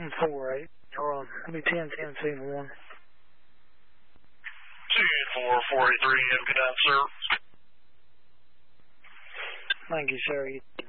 4-8. Or it'll be 10-10, scene 1. 2-4-483, have a good night, sir. Thank you, sir.